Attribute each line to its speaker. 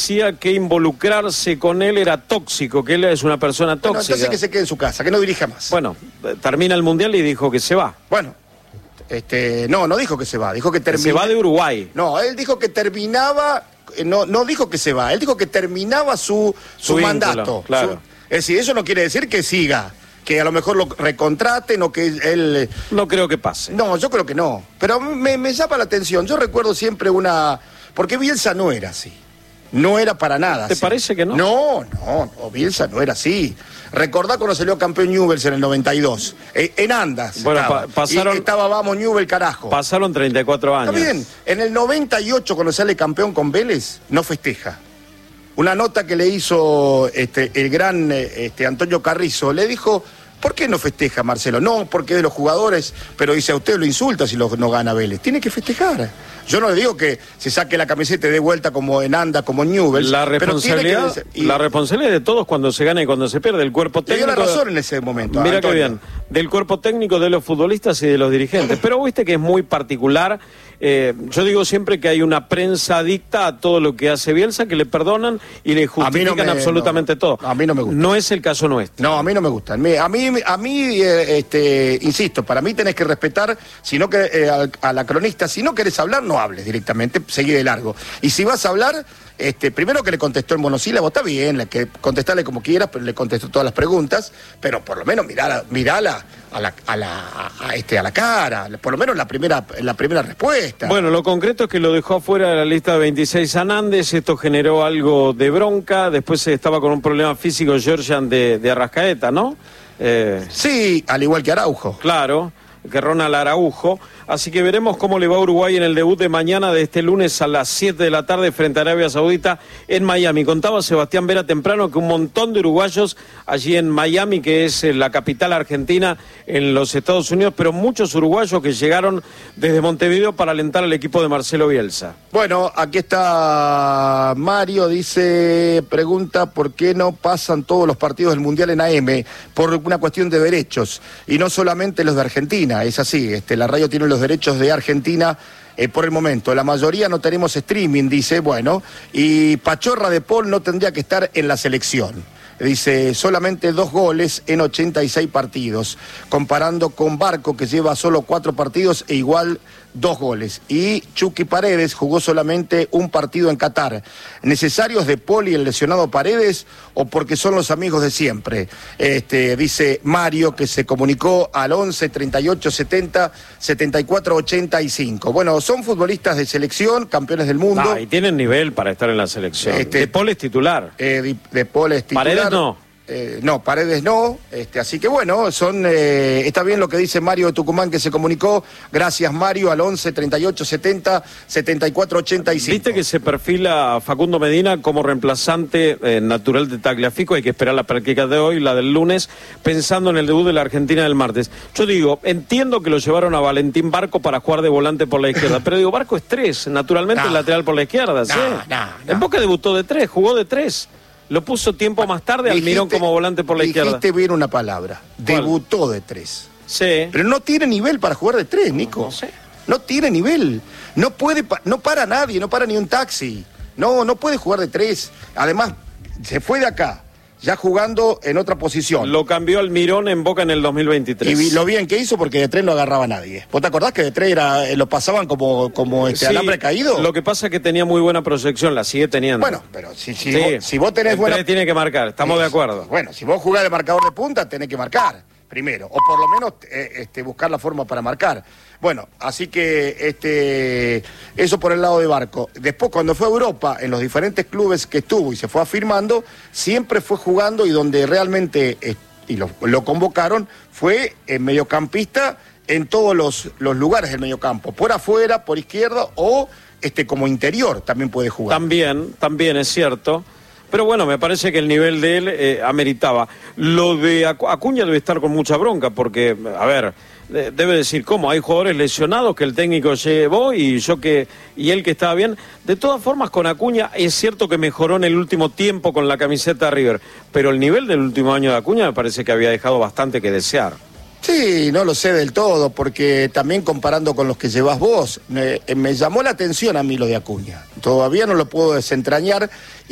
Speaker 1: decía que involucrarse con él era tóxico, que él es una persona tóxica.
Speaker 2: Bueno, entonces que se quede en su casa, que no dirija más.
Speaker 1: Bueno, termina el Mundial y dijo que se va.
Speaker 2: Bueno, no dijo que se va, dijo que termina.
Speaker 1: Se va de Uruguay.
Speaker 2: No, él dijo que terminaba, no dijo que se va, él dijo que terminaba su mandato.
Speaker 1: Claro.
Speaker 2: Es decir, eso no quiere decir que siga, que a lo mejor lo recontraten o que él...
Speaker 1: No creo que pase.
Speaker 2: No, yo creo que no, pero me llama la atención. Yo recuerdo siempre porque Bielsa no era así. No era para nada
Speaker 1: ¿Te
Speaker 2: así.
Speaker 1: parece que no?
Speaker 2: No, Bielsa no era así. Recordá cuando salió campeón Newell's en el 92. En Andas.
Speaker 1: Bueno,
Speaker 2: pasaron... vamos, Newell, carajo.
Speaker 1: Pasaron 34 años.
Speaker 2: Está bien. En el 98, cuando sale campeón con Vélez, no festeja. Una nota que le hizo el gran Antonio Carrizo, le dijo, ¿por qué no festeja, Marcelo? No, porque es de los jugadores, pero dice, a usted lo insulta si no gana Vélez. Tiene que festejar. Yo no le digo que se saque la camiseta y dé vuelta como en Anda, como en Newell's.
Speaker 1: La responsabilidad es de todos cuando se gana y cuando se pierde. El cuerpo técnico...
Speaker 2: Le dio la razón en ese momento.
Speaker 1: Mira qué bien. Del cuerpo técnico, de los futbolistas y de los dirigentes. Pero viste que es muy particular. Yo digo siempre que hay una prensa adicta a todo lo que hace Bielsa, que le perdonan y le justifican absolutamente todo.
Speaker 2: A mí no me gusta.
Speaker 1: No es el caso nuestro.
Speaker 2: No, a mí no me gusta. A mí insisto, para mí tenés que respetar, sino que a la cronista, si no querés hablar, no hables directamente, seguí de largo. Y si vas a hablar, primero que le contestó en monosílabo, está bien, que contestarle como quieras, pero le contestó todas las preguntas, pero por lo menos mirala a la cara, por lo menos la primera respuesta.
Speaker 1: Bueno, lo concreto es que lo dejó afuera de la lista de 26 Sanandes, esto generó algo de bronca, después estaba con un problema físico Georgian de Arrascaeta, ¿no?
Speaker 2: Sí, al igual que Araujo.
Speaker 1: Claro, que Ronald Araujo. Así que veremos cómo le va a Uruguay en el debut de mañana, de este lunes a las 7 de la tarde frente a Arabia Saudita en Miami. Contaba Sebastián Vera temprano que un montón de uruguayos allí en Miami, que es la capital argentina en los Estados Unidos, pero muchos uruguayos que llegaron desde Montevideo para alentar al equipo de Marcelo Bielsa.
Speaker 2: Bueno, aquí está Mario, pregunta por qué no pasan todos los partidos del Mundial en AM, por una cuestión de derechos, y no solamente los de Argentina, es así, la radio tiene los derechos de Argentina por el momento. La mayoría no tenemos streaming, dice, bueno, y Pachorra de Paul no tendría que estar en la selección. Dice, solamente 2 goles en 86 partidos, comparando con Barco, que lleva solo 4 partidos e igual 2 goles. Y Chucky Paredes jugó solamente un partido en Qatar. ¿Necesarios de Paul y el lesionado Paredes o porque son los amigos de siempre? Dice Mario, que se comunicó al 11 38 70 74 85. Bueno, son futbolistas de selección, campeones del mundo.
Speaker 1: Y tienen nivel para estar en la selección. De Paul es titular.
Speaker 2: De Paul es titular.
Speaker 1: Paredes no.
Speaker 2: No, Paredes no, así que bueno, está bien lo que dice Mario de Tucumán, que se comunicó. Gracias, Mario, al 11 38 70 74 85.
Speaker 1: Viste que se perfila Facundo Medina como reemplazante natural de Tagliafico. Hay que esperar la práctica de hoy, la del lunes, pensando en el debut de la Argentina del martes. Yo digo, entiendo que lo llevaron a Valentín Barco para jugar de volante por la izquierda, pero digo, Barco es 3, naturalmente el lateral por la izquierda, ¿sí? En Boca debutó de 3, jugó de 3. Lo puso tiempo más tarde Almirón como volante por la izquierda.
Speaker 2: Dijiste bien una palabra. Debutó de 3.
Speaker 1: Sí.
Speaker 2: Pero no tiene nivel para jugar de 3, Nico.
Speaker 1: No sé.
Speaker 2: No tiene nivel. No puede, no para nadie, no para ni un taxi. No puede jugar de 3. Además, se fue de acá, ya jugando en otra posición.
Speaker 1: Lo cambió Almirón en Boca en el 2023.
Speaker 2: Y lo bien que hizo porque de 3 no agarraba a nadie. ¿Vos te acordás que de 3 lo pasaban como
Speaker 1: sí,
Speaker 2: alambre caído?
Speaker 1: Lo que pasa es que tenía muy buena proyección, la sigue teniendo.
Speaker 2: Bueno, pero si vos tenés buena...
Speaker 1: 3 tiene que marcar, estamos de acuerdo.
Speaker 2: Bueno, si vos jugás de marcador de punta, tenés que marcar primero. O por lo menos buscar la forma para marcar. Bueno, así que eso por el lado de Barco. Después, cuando fue a Europa, en los diferentes clubes que estuvo y se fue afirmando, siempre fue jugando, y donde realmente lo convocaron fue mediocampista en todos los lugares del mediocampo. Por afuera, por izquierda o como interior también puede jugar.
Speaker 1: También es cierto. Pero bueno, me parece que el nivel de él ameritaba. Lo de Acuña debe estar con mucha bronca porque, a ver, debe decir cómo, hay jugadores lesionados que el técnico llevó y él que estaba bien. De todas formas, con Acuña es cierto que mejoró en el último tiempo con la camiseta de River, pero el nivel del último año de Acuña me parece que había dejado bastante que desear.
Speaker 2: Sí, no lo sé del todo, porque también comparando con los que llevas vos, me llamó la atención a mí lo de Acuña. Todavía no lo puedo desentrañar.